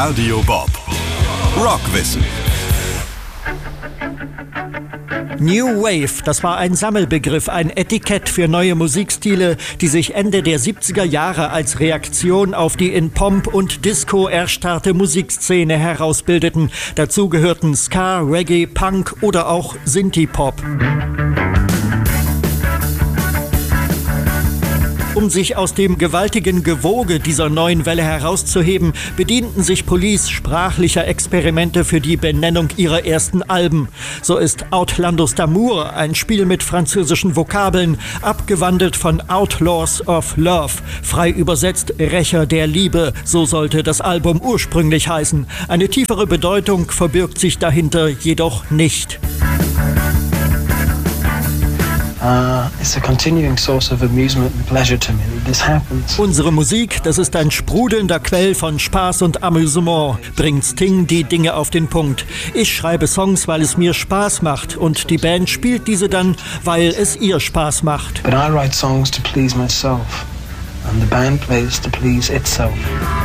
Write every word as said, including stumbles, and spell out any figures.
Radio Bob. Rockwissen. New Wave, das war ein Sammelbegriff, ein Etikett für neue Musikstile, die sich Ende der siebziger Jahre als Reaktion auf die in Pomp und Disco erstarrte Musikszene herausbildeten. Dazu gehörten Ska, Reggae, Punk oder auch Synthie-Pop. Um sich aus dem gewaltigen Gewoge dieser neuen Welle herauszuheben, bedienten sich Police sprachlicher Experimente für die Benennung ihrer ersten Alben. So ist Outlandos d'Amour ein Spiel mit französischen Vokabeln, abgewandelt von Outlaws of Love, frei übersetzt Rächer der Liebe. So sollte das Album ursprünglich heißen. Eine tiefere Bedeutung verbirgt sich dahinter jedoch nicht. Uh, it's a continuing source of amusement and pleasure to me. This happens. Unsere Musik, das ist ein sprudelnder Quell von Spaß und Amüsement, bringt Sting die Dinge auf den Punkt. Ich schreibe Songs, weil es mir Spaß macht, und die Band spielt diese dann, weil es ihr Spaß macht. But I write songs to please myself, and the band plays to please itself.